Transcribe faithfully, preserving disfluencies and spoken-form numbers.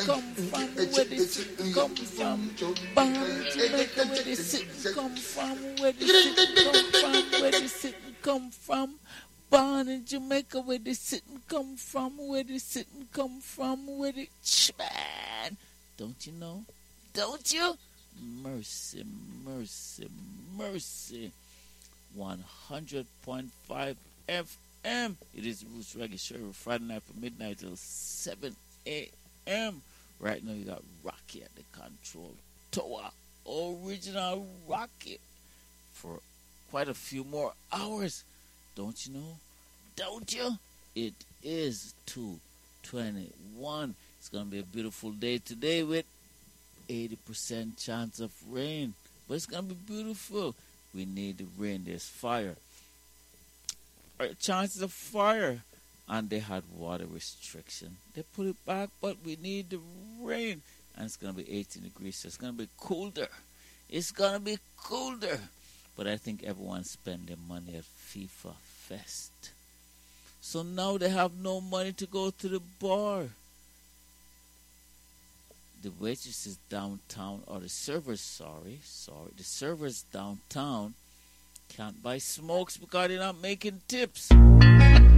come from? Where the sitting come from? Born in Jamaica, where the sitting come from? Where the sitting come from? Where the sitting come from? Born in Jamaica, where the sitting come from? Where the sitting come from? Where the man? Don't you know? Don't you? Mercy, mercy, mercy. one hundred point five F M. It is Roots Reggae Show Friday night from midnight till seven a.m. Right now you got Rocky at the control tower. Original Rocky. For quite a few more hours. Don't you know? Don't you? It is two twenty-one. It's going to be a beautiful day today with eighty percent chance of rain. But it's going to be beautiful. We need the rain. There's fire. Right, chances of fire. And they had water restriction. They put it back, but we need the rain. And it's going to be eighteen degrees, so it's going to be colder. It's going to be colder. But I think everyone's spending money at FIFA Fest. So now they have no money to go to the bar. The waitresses downtown, or the servers, sorry, sorry, the servers downtown can't buy smokes because they're not making tips.